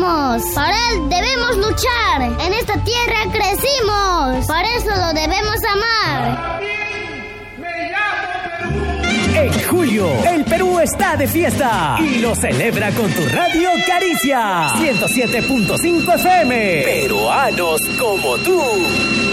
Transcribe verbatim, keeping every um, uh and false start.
nacimos, para él debemos luchar. En esta tierra crecimos, por eso lo debemos amar. En julio, el Perú está de fiesta y lo celebra con tu radio Caricia ciento siete punto cinco F M. Peruanos como tú.